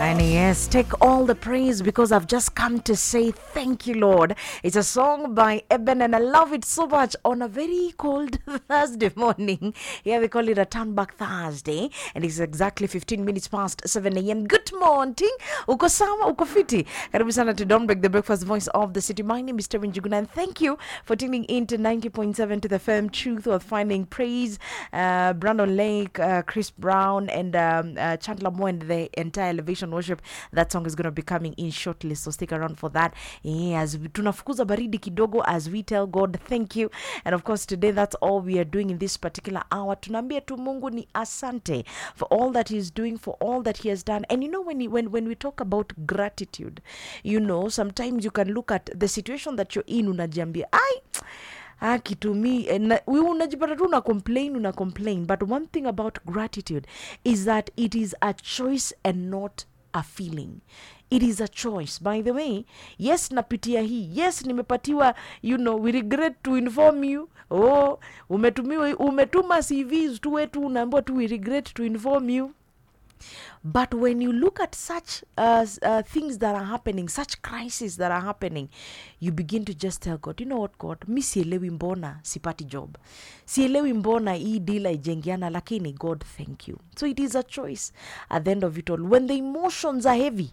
And yes, take all the praise because I've just come to say thank you, Lord. It's a song by Eben and I love it so much on a very cold Thursday morning. Here we call it a Turn Back Thursday and it's exactly 15 minutes past 7 a.m. Good morning. Uko sawa, uko fiti. Karibu sana to Don't Break the Breakfast Voice of the City. My name is Terry Njuguna and thank you for tuning in to 90.7 to the firm Truth of Finding Praise. Brandon Lake, Chris Brown and Chandler Moore and the entire Elevation Worship. That song is going to be coming in shortly, so stick around for that. As we tunafukuza baridi kidogo as we tell God thank you. And of course today that's all we are doing in this particular hour. Tunaambia tu Mungu ni asante for all that he's doing, for all that he has done. And you know, when we talk about gratitude, you know, sometimes you can look at the situation that you're in, unajiambia kitumi unajipata tu una complain, but one thing about gratitude is that it is a choice and not a feeling. It is a choice. By the way, yes napitia hii, yes nimepatiwa, you know, we regret to inform you. Umetuma CVs tu wetu unaambiwa tu we regret to inform you. But when you look at such things that are happening, such crises that are happening, you begin to just tell God, you know what God, mi sielewi mbona sipati job. Sielewi mbona hii deal haijengiana, lakini God, thank you. So it is a choice at the end of it all. When the emotions are heavy,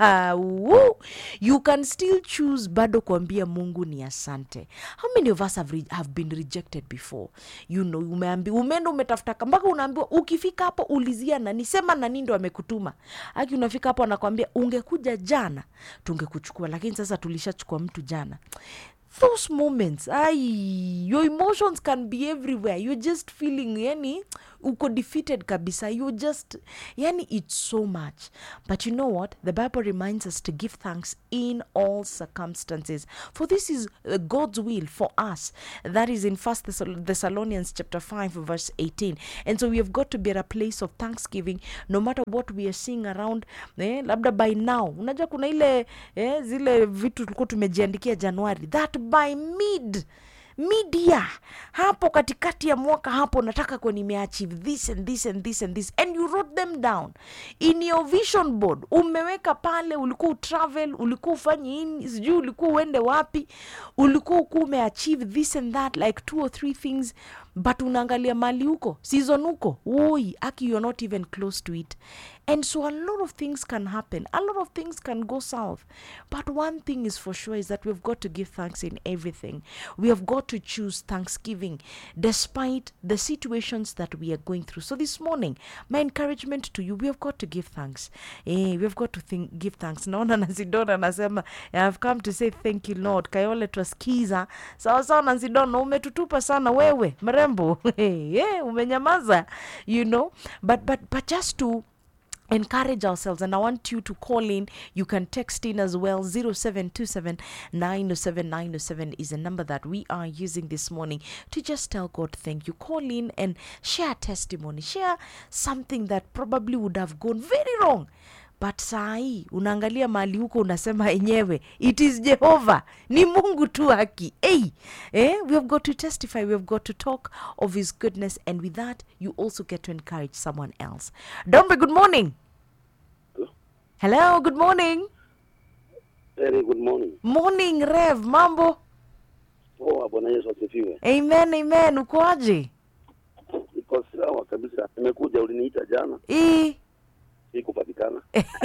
you can still choose bado kuambia Mungu ni asante. How many of us have been rejected before? You know, umeenda umetafuta mpaka unaambiwa ukifika hapo ulizia nani, sema nani ndo amekutuma. Aki unafika hapo anakuambia ungekuja jana tungekuchukua, lakini sasa tulishachukua mtu jana. Those moments, your emotions can be everywhere. You're just feeling, yani, uko defeated kabisa. You just, yani, it's so much. But you know what? The Bible reminds us to give thanks in all circumstances. For this is God's will for us. That is in 1 Thessalonians chapter 5 verse 18. And so we have got to be at a place of thanksgiving no matter what we are seeing around. Labda by now, unajua kuna ile zile vitu tulikuwa tumejiandikia Januari. That by mid-year, hapo katikati ya mwaka hapo nataka kwa nimeachieve this and this and this and this, and you wrote them down in your vision board. Umeweka pale, ulikuwa travel, ulikuwa ufanye nini, sijui ulikuwa uende wapi, ulikuwa umeachieve this and that, like 2 or 3 things, but unaangalia mali huko, season huko, aki you're not even close to it. And so a lot of things can happen. A lot of things can go south. But one thing is for sure is that we've got to give thanks in everything. We have got to choose thanksgiving despite the situations that we are going through. So this morning, my encouragement to you, we have got to give thanks. We have got to give thanks. Naona Nansidona nasema, I've come to say thank you, Lord. Kayole twasikiza. Sawa Nansidona, umetutupa sana wewe, mrembo. Umenyamaza, you know. But just to encourage ourselves, and I want you to call in. You can text in as well. 0727 907 907 is a number that we are using this morning to just tell God thank you. Call in and share testimony, share something that probably would have gone very wrong, but sai unaangalia mali huko unasema enyewe it is Jehovah, ni Mungu tu haki. We have got to testify, we have got to talk of his goodness, and with that you also get to encourage someone else. Dombe, good morning. Hello, good morning. Very good morning. Morning Rev, mambo? Bwana Yesu asifiwe. Amen. Uko aje? Niko sawa kabisa. Nimekuja, uliniita jana. Sikupatikana.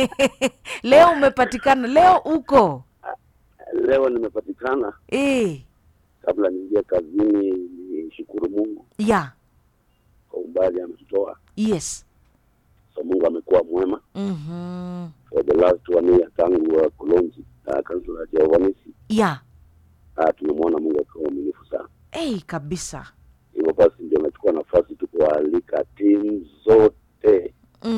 Leo umepatikana. Leo uko? Leo nimepatikana. Kabla niingie kazini nishukuru Mungu. Yeah. Kwa umbali ametutoa. Yes. So Mungu amekuwa mwema. For the last 1 year tangu Kolonji kansula Jehovahisi. Yeah. Tumemwona Mungu akiwa mwaminifu sana. Kabisa. Hivyo basi ndio nachukua nafasi tu kualika timu zote.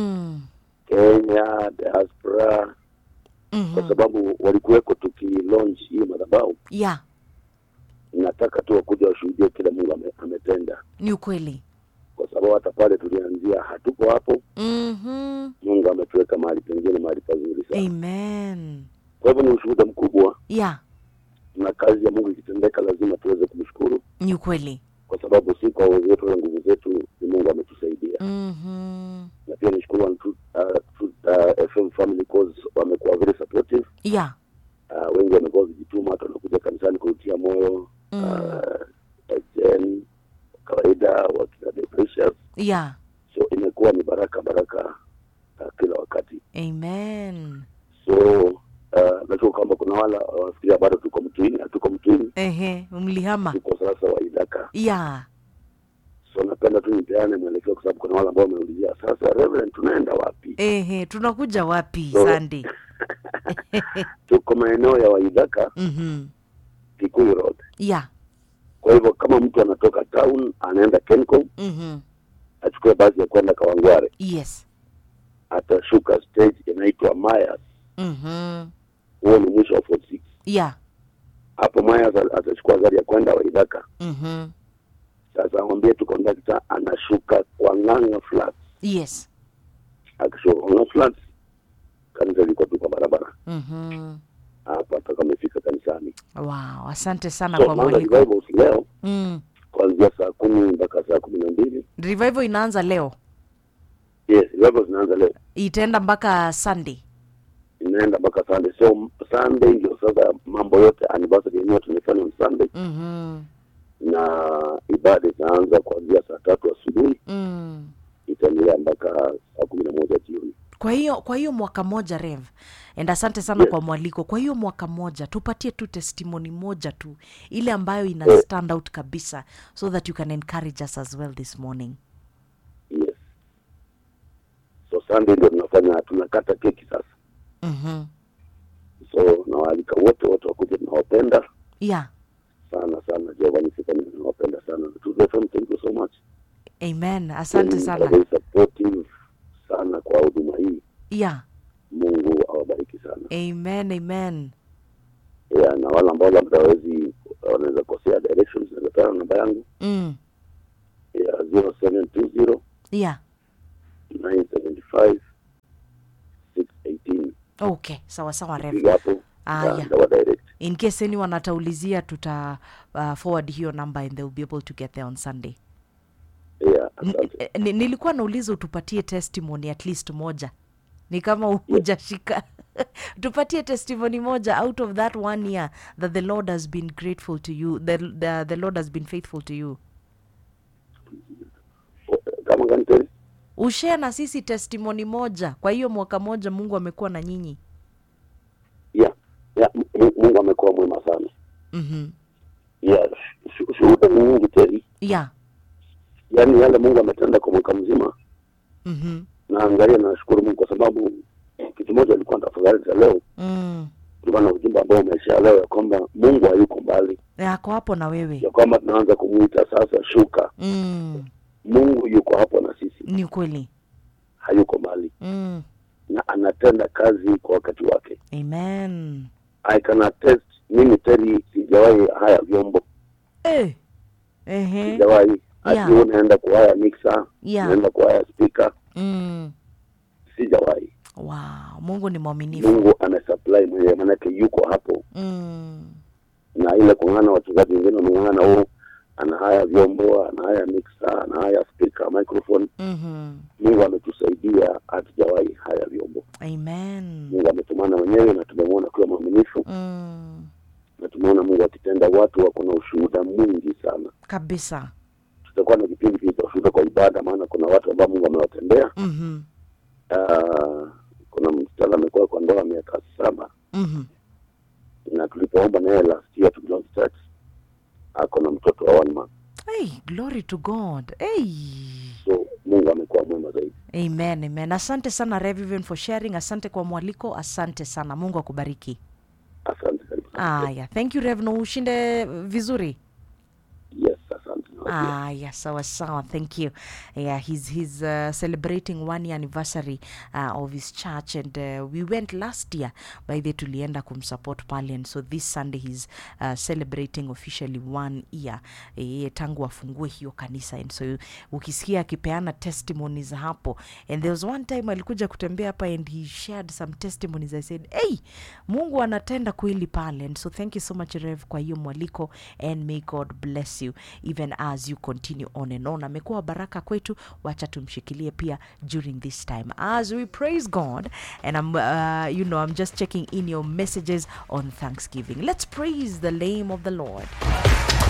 Kenya, diaspora, kwa sababu walikuweko tukilaunch hii madhabahu. Yeah. Nataka tu wakuja washuhudie kile Mungu ametenda. Ni ukweli. Kwa sababu hata pale tulianzia hatuko hapo. Mungu ametuweka mahali pengine, mahali pazuri sana. Amen. Kwa hivyo ni ushuhuda mkubwa. Yeah. Na kazi ya Mungu ikitendeka lazima tuweze kumshukuru. Ni ukweli. kwa sababu si kwa uwezo wetu na nguvu zetu, ni Mungu ametusaidia. Na pia nishukuru FM family cause wamekuwa very supportive. Yeah. Wengi wamekuwa wakijituma, hata wanakuja kanisani kutia moyo. Jen, kawaida, wakina The Precious. Yeah. So imekuwa ni baraka kila wakati. Amen. So najua kwamba kuna wala wafikiria bado tuko mtuini. Mlihama. Tuko sasa Waidaka. Yeah. So napenda tu nipeane mwelekeo kwa sababu kuna wale ambao wameulizia sasa Reverend tunaenda wapi? Tunakuja wapi So, Sunday? Tuko maeneo ya Waidaka. Kikuyu Road. Yeah. Kwa hivyo kama mtu anatoka town anaenda Kencom, achukue basi ya kwenda Kawangware. Yes. Atashuka stage inaitwa Myers. Huo ni mwisho wa 46. Yeah. Hapo Myers atachukua gari ya kwenda Waidaka. Sasa mwambie tu conductor anashuka kwa Ng'ang'a Flats. Yes. Akishuka kwa Ng'ang'a Flats, kanisa liko tu kwa barabara. Hapa atakamefika kanisani. Wow, asante sana So, kwa mwaliko. Revival leo. Kuanzia saa 10 mpaka saa 12. Revival inaanza leo. Yes, Revival inaanza leo. Itaenda mpaka Sunday. Inaenda mpaka Sunday. So Sunday ndio sasa mambo yote anniversary yenyewe tumefanya on Sunday. Na ibada itaanza kuanzia saa 3 asubuhi. Itaendelea mpaka saa 11 jioni. Kwa hiyo mwaka moja Rev. And asante sana kwa mwaliko. Kwa hiyo mwaka moja tupatie tu testimony moja tu ile ambayo ina stand out kabisa so that you can encourage us as well this morning. Yes. So Sunday ndio tunakata keki sasa. So nawaalika wote wakuje, tunawapenda. Yeah. Sana Giovanni Sipani, tunawapenda sana. Thank you so much. Amen. Asante sana. Very supportive sana kwa huduma hii. Yeah. Mungu awabariki sana. Amen. Yeah, na wala ambao labda wanaweza kosea directions, nitapeana namba yangu. Yeah, 0720. Yeah. 975 618. Okay, sawa Rev. Yeah. In case anyone ataulizia tuta forward hiyo number and they will be able to get there on Sunday. Yeah, nilikuwa nauliza utupatie testimony at least moja. Ni kama hujashika. Tupatie testimony moja out of that 1 year that the Lord has been grateful to you. The Lord has been faithful to you. Kama gani tena? Ushare na sisi testimony moja. Kwa hiyo mwaka moja Mungu amekuwa na nyinyi. Yeah, Mungu amekuwa mwema sana. Yeah, shuhuda ni nyingi tena. Yeah. Yaani yale Mungu ametenda kwa mwaka mzima. Naangalia na nashukuru Mungu kwa sababu kitu moja alikuwa tafadhali za leo. Kulikuwa na ujumbe ambao umeisha leo ya kwamba Mungu hayuko mbali. Yako hapo na wewe. Ya kwamba tunaanza kumuita sasa shuka. Mungu yuko hapo na sisi. Ni kweli. Hayuko mbali. Na anatenda kazi kwa wakati wake. Amen. I can attest, mimi Terry sijawahi haya vyombo. Sijawahi. Ati unaenda kwa haya mixer, unaenda kwa haya speaker. Sijawahi. Wow, Mungu ni mwaminifu. Mungu amesupply mwenyewe, maana yuko hapo. Na ile kungana wachungaji wengine wamengana ana haya vyombo, ana haya mixer, ana haya speaker, microphone. Mungu ametusaidia, hatujawahi haya vyombo. Amen. Mungu ametumana mwenyewe na tumemwona kwa mwaminifu. Na tumeona Mungu akitenda, watu wako na ushuhuda mwingi sana. Kabisa. Tutakuwa na kipindi cha ushuhuda kwa ibada, maana kuna watu ambao Mungu amewatendea. Kuna msichana amekuwa kwa ndoa miaka 7. Na tulipoomba naye last year to Glory Church, ako na mtoto wa 1 month. Hey, glory to God. Hey. So Mungu amekuwa mwema zaidi. Amen. Asante sana Reverend for sharing. Asante kwa mwaliko. Asante sana. Mungu akubariki. Asante sana. Yeah. Thank you Reverend. Ushinde vizuri. Yes, asante. Yes, sawa. Thank you. Yeah, he's celebrating 1 year anniversary of his church, and we went last year by the tulienda kumsupport pale, and so this Sunday he's celebrating officially 1 year tangu afungue hiyo kanisa. And so ukisikia akipeana testimonies hapo, and there was one time alikuja kutembea hapa and he shared some testimonies. I said, hey, Mungu anatenda kweli pale. And so thank you so much Rev kwa hiyo mwaliko, and may God bless you even as as you continue on and on. Amekuwa baraka kwetu, wacha tumshikilie pia during this time as we praise God. And I'm just checking in your messages on Thanksgiving. Let's praise the name of the Lord.